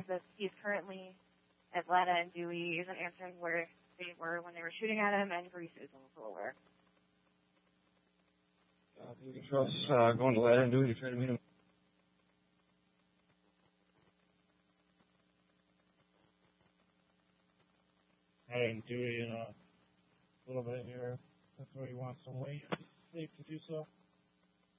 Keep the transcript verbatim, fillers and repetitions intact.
says he's currently Atlanta and Dewey isn't answering where they were when they were shooting at him, and Grease isn't aware. Uh, you can trust uh, going to Atlanta and Dewey to try to meet him. Hey, Dewey in a little bit here. That's where he wants to wait. Safe to do so.